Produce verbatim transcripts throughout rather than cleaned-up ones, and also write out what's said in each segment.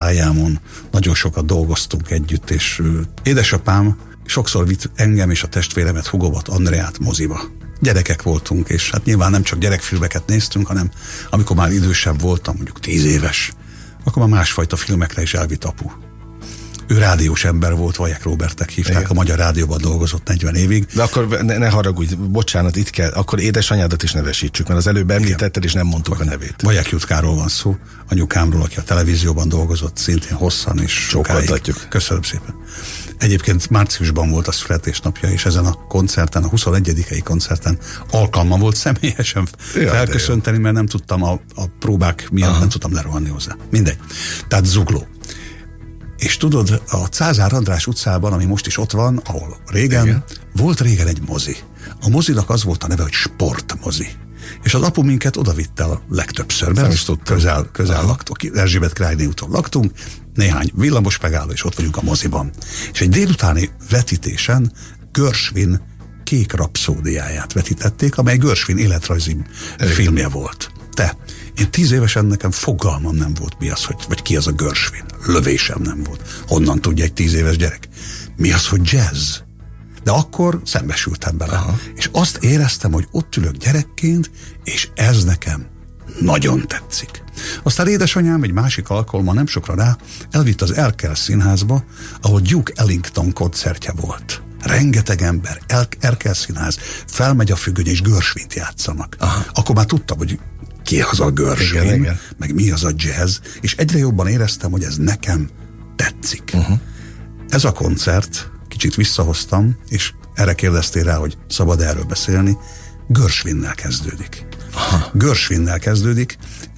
pályámon, nagyon sokat dolgoztunk együtt, és édesapám sokszor vitt engem és a testvéremet, Hugovat, Andreát moziba. Gyerekek voltunk, és hát nyilván nem csak gyerekfilmeket néztünk, hanem amikor már idősebb voltam, mondjuk tíz éves, akkor már másfajta filmekre is elvitt apu. Ő rádiós ember volt, Vajek Róbertek hívták, igen. A Magyar Rádióban dolgozott negyven évig. De akkor ne, ne haragudj, bocsánat, itt kell, akkor édesanyádat is nevesítsük, mert az előbb említetted, és nem mondtuk Vaj, a nevét. Vajek Jutkáról van szó, anyukámról, aki a televízióban dolgozott szintén hosszan és sokáig. Köszönöm szépen. Egyébként márciusban volt a születésnapja, és ezen a koncerten, a huszonegyedikei koncerten alkalmam volt személyesen ja, felköszönteni, mert nem tudtam a, a próbák miatt, aha. nem tudtam lerohanni hozzá. Mindegy. Tehát zugló. És tudod, a Cázár András utcában, ami most is ott van, ahol régen, igen. volt régen egy mozi. A mozinak az volt a neve, hogy sportmozi. És az apu minket oda vitt el a legtöbbször, mert közel, közel laktunk, Erzsébet Királyné úton laktunk, néhány villamos megálló, és ott vagyunk a moziban. És egy délutáni vetítésen Gershwin Kék rapszódiáját vetítették, amely Gershwin életrajzi igen. filmje volt. Te, én tíz évesen nekem fogalmam nem volt mi az, hogy, vagy ki az a Gershwin. Lövésem nem volt. Honnan tudja egy tíz éves gyerek? Mi az, hogy jazz? De akkor szembesültem bele. Aha. És azt éreztem, hogy ott ülök gyerekként, és ez nekem nagyon tetszik. Aztán édesanyám egy másik alkalommal nem sokra rá elvitt az Erkel Színházba, ahol Duke Ellington koncertje volt. Rengeteg ember, Erkel Színház, felmegy a függöny, és Gershwint játszanak. Aha. Akkor már tudtam, hogy ki az a Gershwin, igen, igen. meg mi az a jazz, és egyre jobban éreztem, hogy ez nekem tetszik. Uh-huh. Ez a koncert, kicsit visszahoztam, és erre kérdeztél rá, hogy szabad erről beszélni, Gershwinnel kezdődik. Aha. Gershwinnel kezdődik,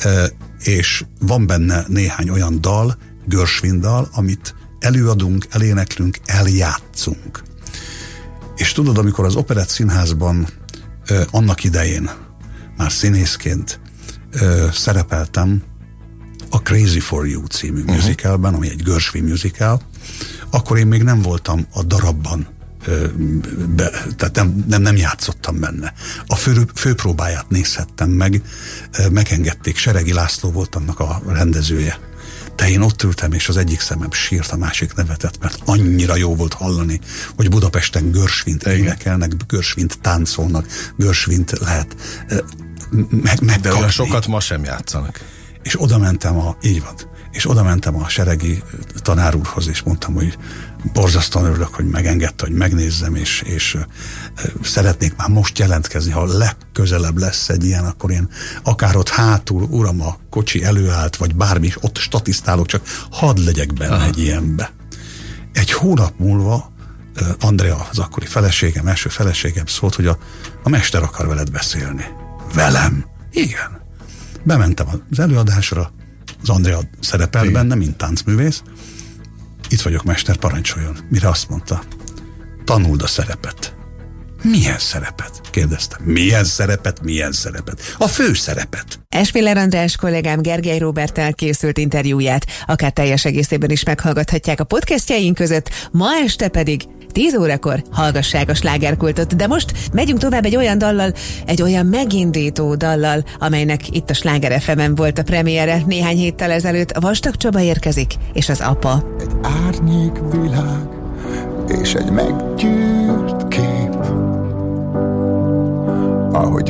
és van benne néhány olyan dal, Gershwin dal, amit előadunk, eléneklünk, eljátszunk. És tudod, amikor az Operett Színházban annak idején már színészként szerepeltem a Crazy for You című uh-huh. musicalben, ami egy Gershwin musical, akkor én még nem voltam a darabban, be, tehát nem, nem, nem játszottam benne. A fő, főpróbáját nézhettem meg, megengedték, Seregi László volt annak a rendezője. De én ott ültem, és az egyik szemem sírt, a másik nevetett, mert annyira jó volt hallani, hogy Budapesten Gershwint énekelnek, Gershwint táncolnak, Gershwint lehet meg, megkapni. De olyan sokat ma sem játszanak. És oda mentem a, így van, és oda mentem a Seregi tanár úrhoz, és mondtam, hogy borzasztóan örülök, hogy megengedte, hogy megnézzem, és, és szeretnék már most jelentkezni, ha legközelebb lesz egy ilyen, akkor én akár ott hátul, uram, a kocsi előállt, vagy bármi, ott statisztálok, csak hadd legyek benne aha. egy ilyenbe. Egy hónap múlva Andrea, az akkori feleségem, első feleségem szólt, hogy a, a mester akar veled beszélni. Velem? Igen. Bementem az előadásra, az Andrea szerepelt igen. benne, mint táncművész. Itt vagyok, mester, parancsoljon. Mire azt mondta, tanuld a szerepet. Milyen szerepet? Kérdeztem. Milyen szerepet, milyen szerepet? A fő szerepet. Esmiller András kollégám Gergely Róberttel készült interjúját, akár teljes egészében is meghallgathatják a podcastjaink között, ma este pedig tíz órakor hallgassák a slágerkultot, de most megyünk tovább egy olyan dallal, egy olyan megindító dallal, amelynek itt a Sláger ef emen volt a premiére néhány héttel ezelőtt. Vastag Csaba érkezik, és az apa. Egy árnyék világ, és egy meggyűrt kép, ahogy